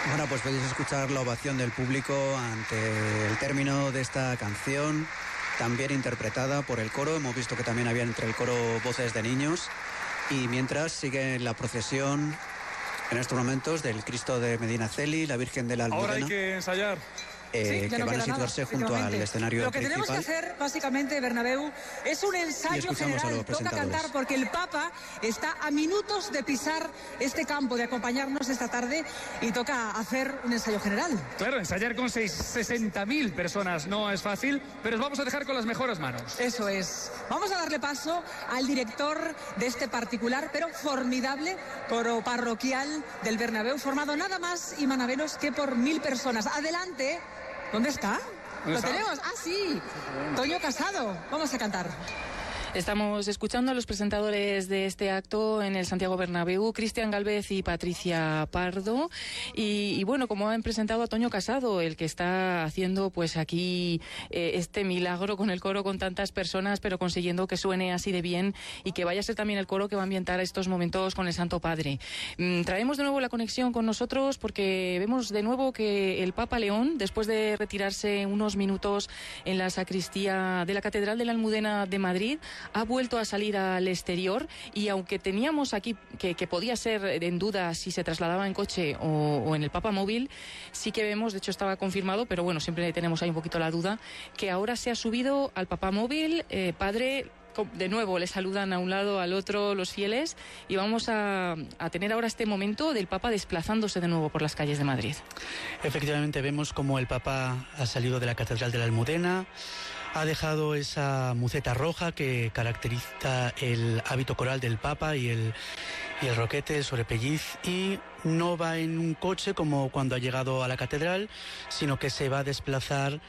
Bueno, pues podéis escuchar la ovación del público ante el término de esta canción, también interpretada por el coro. Hemos visto que también había entre el coro voces de niños. Y mientras sigue la procesión en estos momentos del Cristo de Medinaceli, la Virgen de la Almudena. Ahora hay que ensayar. Que van a situarse junto al escenario Lo que principal. tenemos que hacer, básicamente, Bernabéu, es un ensayo general. Toca cantar porque el Papa está a minutos de pisar este campo, de acompañarnos esta tarde, y toca hacer un ensayo general. Claro, ensayar con 60.000 personas no es fácil, pero os vamos a dejar con las mejores manos. Eso es. Vamos a darle paso al director de este particular, pero formidable coro parroquial del Bernabéu, formado nada más y nada menos que por 1.000 personas. Adelante. ¿Dónde está? ¿Lo tenemos? Ah, sí. Toño Casado. Vamos a cantar. Estamos escuchando a los presentadores de este acto en el Santiago Bernabéu, Cristian Gálvez y Patricia Pardo. Y bueno, como han presentado a Toño Casado, el que está haciendo pues aquí este milagro con el coro, con tantas personas, pero consiguiendo que suene así de bien y que vaya a ser también el coro que va a ambientar estos momentos con el Santo Padre. Traemos de nuevo la conexión con nosotros porque vemos de nuevo que el Papa León, después de retirarse unos minutos en la sacristía de la Catedral de la Almudena de Madrid, ha vuelto a salir al exterior, y aunque teníamos aquí que podía ser en duda si se trasladaba en coche o en el Papamóvil, sí que vemos, de hecho estaba confirmado, pero bueno, siempre tenemos ahí un poquito la duda, que ahora se ha subido al Papamóvil. Padre, de nuevo le saludan a un lado, al otro los fieles, y vamos a tener ahora este momento del Papa desplazándose de nuevo por las calles de Madrid. Efectivamente, vemos como el Papa ha salido de la Catedral de la Almudena, ha dejado esa muceta roja que caracteriza el hábito coral del Papa y el roquete, el sobrepelliz, y no va en un coche como cuando ha llegado a la catedral, sino que se va a desplazar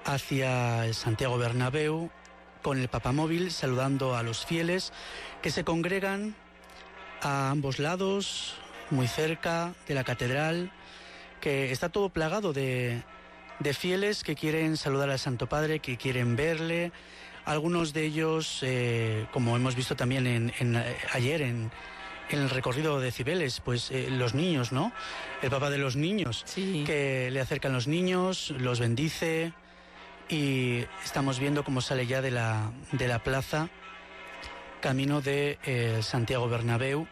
hacia el Santiago Bernabéu con el Papamóvil, saludando a los fieles que se congregan a ambos lados, muy cerca de la catedral, que está todo plagado de fieles que quieren saludar al Santo Padre, que quieren verle. Algunos de ellos, como hemos visto también ayer en el recorrido de Cibeles, pues los niños, ¿no? El Papa de los niños, sí, que le acercan los niños, los bendice, y estamos viendo cómo sale ya de la plaza, camino de Santiago Bernabéu.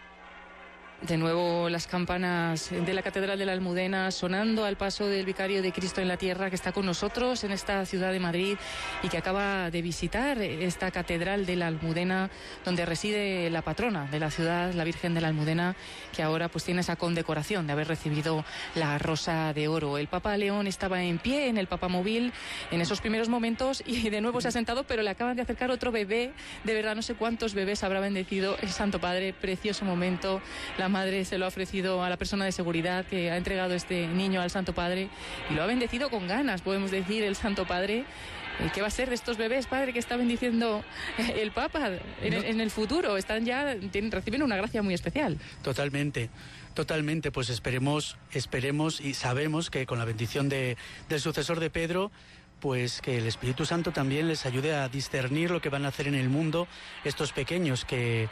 De nuevo las campanas de la Catedral de la Almudena sonando al paso del Vicario de Cristo en la Tierra, que está con nosotros en esta ciudad de Madrid y que acaba de visitar esta Catedral de la Almudena, donde reside la patrona de la ciudad, la Virgen de la Almudena, que ahora pues tiene esa condecoración de haber recibido la Rosa de Oro. El Papa León estaba en pie en el Papamóvil en esos primeros momentos y de nuevo se ha sentado, pero le acaban de acercar otro bebé. De verdad, no sé cuántos bebés habrá bendecido el Santo Padre. Precioso momento. La madre se lo ha ofrecido a la persona de seguridad que ha entregado este niño al Santo Padre y lo ha bendecido con ganas, podemos decir, el Santo Padre. ¿Qué va a ser de estos bebés, padre, que está bendiciendo el Papa en el futuro? Reciben una gracia muy especial. Totalmente, pues esperemos y sabemos que con la bendición del sucesor de Pedro, pues que el Espíritu Santo también les ayude a discernir lo que van a hacer en el mundo estos pequeños que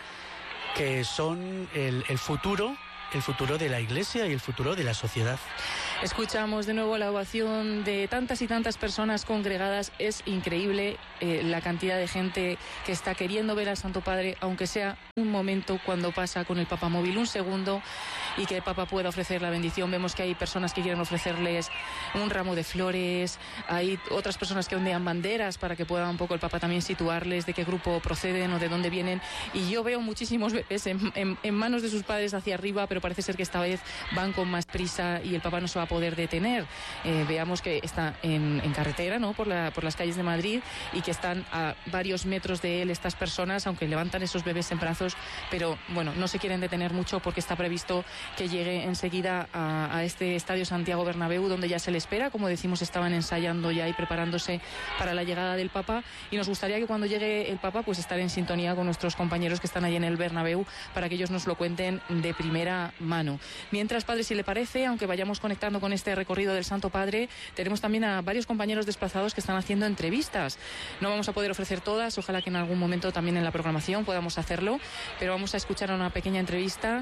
son el futuro de la Iglesia y el futuro de la sociedad. Escuchamos de nuevo la ovación de tantas y tantas personas congregadas. Es increíble la cantidad de gente que está queriendo ver al Santo Padre, aunque sea un momento cuando pasa con el Papamóvil, un segundo, y que el Papa pueda ofrecer la bendición. Vemos que hay personas que quieren ofrecerles un ramo de flores, hay otras personas que ondean banderas para que pueda un poco el Papa también situarles de qué grupo proceden o de dónde vienen. Y yo veo muchísimos bebés en manos de sus padres hacia arriba, pero parece ser que esta vez van con más prisa y el Papa no se va a poder detener. Veamos que está en carretera, ¿no? por las calles de Madrid, y que están a varios metros de él estas personas, aunque levantan esos bebés en brazos, pero bueno, no se quieren detener mucho porque está previsto que llegue enseguida a este Estadio Santiago Bernabéu, donde ya se le espera. Como decimos, estaban ensayando ya y preparándose para la llegada del Papa, y nos gustaría que cuando llegue el Papa pues estar en sintonía con nuestros compañeros que están ahí en el Bernabéu para que ellos nos lo cuenten de primera mano. Mientras, padre, si le parece, aunque vayamos conectando con este recorrido del Santo Padre, tenemos también a varios compañeros desplazados que están haciendo entrevistas. No vamos a poder ofrecer todas, ojalá que en algún momento también en la programación podamos hacerlo, pero vamos a escuchar una pequeña entrevista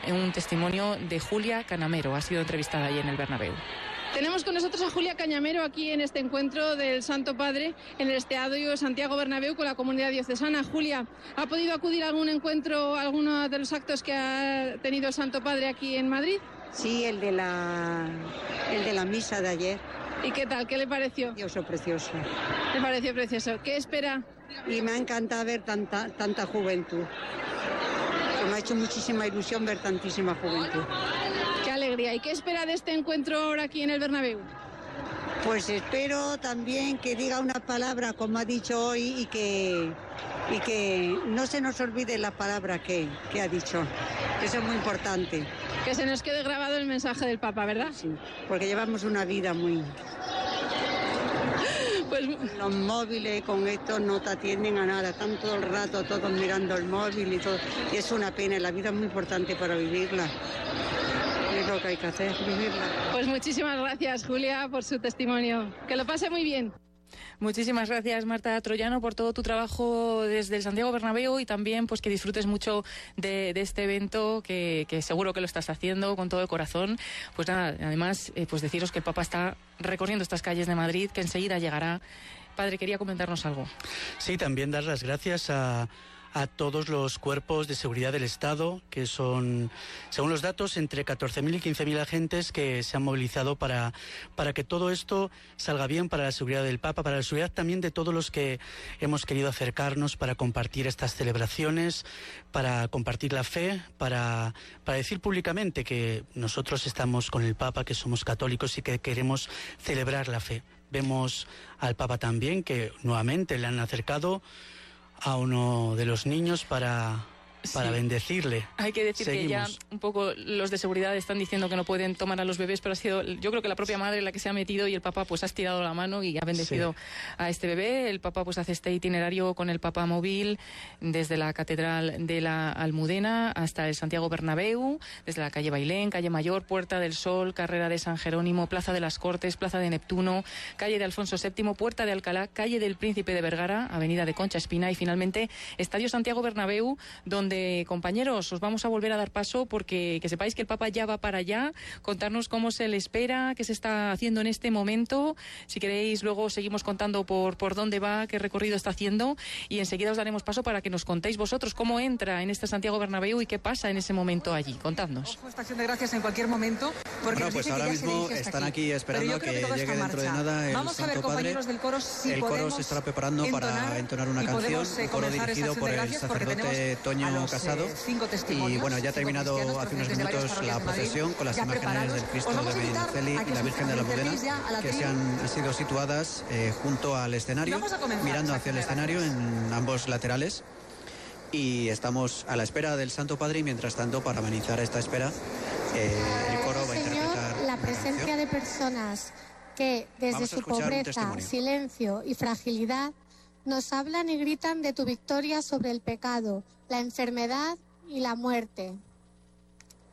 un testimonio de Julia Cañamero. Ha sido entrevistada allí en el Bernabéu. Tenemos con nosotros a Julia Cañamero aquí en este encuentro del Santo Padre en el Estadio Santiago Bernabéu con la comunidad diocesana. Julia, ¿ha podido acudir a algún encuentro, a alguno de los actos que ha tenido el Santo Padre aquí en Madrid? Sí, el de la misa de ayer. ¿Y qué tal? ¿Qué le pareció? Precioso. Le pareció precioso. ¿Qué espera? Y me ha encantado ver tanta juventud. Me ha hecho muchísima ilusión ver tantísima juventud. Qué alegría. ¿Y qué espera de este encuentro ahora aquí en el Bernabéu? Pues espero también que diga una palabra, como ha dicho hoy, y que no se nos olvide la palabra que ha dicho. Eso es muy importante. Que se nos quede grabado el mensaje del Papa, ¿verdad? Sí, porque llevamos una vida muy... Pues... Los móviles con esto no te atienden a nada, están todo el rato todos mirando el móvil y todo. Y es una pena, la vida es muy importante para vivirla. Es lo que hay que hacer, vivirla. Pues muchísimas gracias, Julia, por su testimonio. Que lo pase muy bien. Muchísimas gracias, Marta Troyano, por todo tu trabajo desde el Santiago Bernabéu y también pues que disfrutes mucho de este evento que seguro que lo estás haciendo con todo el corazón. Pues nada, además pues deciros que el Papa está recorriendo estas calles de Madrid, que enseguida llegará. Padre, quería comentarnos algo. Sí, también dar las gracias a todos los cuerpos de seguridad del Estado, que son, según los datos, entre 14.000 y 15.000 agentes que se han movilizado para que todo esto salga bien, para la seguridad del Papa, para la seguridad también de todos los que hemos querido acercarnos para compartir estas celebraciones, para compartir la fe, para decir públicamente que nosotros estamos con el Papa, que somos católicos y que queremos celebrar la fe. Vemos al Papa también, que nuevamente le han acercado a uno de los niños para bendecirle. Hay que decir que ya un poco los de seguridad están diciendo que no pueden tomar a los bebés, pero ha sido, yo creo que la propia madre la que se ha metido y el Papa pues ha estirado la mano y ha bendecido a este bebé. El Papa pues hace este itinerario con el Papa móvil desde la Catedral de la Almudena hasta el Santiago Bernabéu, desde la calle Bailén, calle Mayor, Puerta del Sol, Carrera de San Jerónimo, Plaza de las Cortes, Plaza de Neptuno, calle de Alfonso VII, Puerta de Alcalá, calle del Príncipe de Vergara, Avenida de Concha Espina y finalmente Estadio Santiago Bernabéu, donde compañeros, os vamos a volver a dar paso porque que sepáis que el Papa ya va para allá, contarnos cómo se le espera, qué se está haciendo en este momento. Si queréis, luego seguimos contando por dónde va, qué recorrido está haciendo y enseguida os daremos paso para que nos contéis vosotros cómo entra en este Santiago Bernabéu y qué pasa en ese momento allí. Contadnos. Ojo, estación de Gracias en cualquier momento. Porque bueno, pues ahora mismo están aquí esperando que llegue dentro de nada el Vamos a ver, Santo compañeros Padre. del coro, si el coro se estará preparando para entonar una canción, un coro dirigido por el sacerdote Toño Casado. Y bueno, ya ha terminado hace unos minutos la procesión con las imágenes del Cristo de Medinaceli y la Virgen de la Almudena, que han sido situadas junto al escenario, mirando hacia el escenario en ambos laterales. Y estamos a la espera del Santo Padre y mientras tanto, para amenizar esta espera, el coro va a interpretar la presencia de personas que desde su pobreza, silencio y fragilidad nos hablan y gritan de tu victoria sobre el pecado, la enfermedad y la muerte.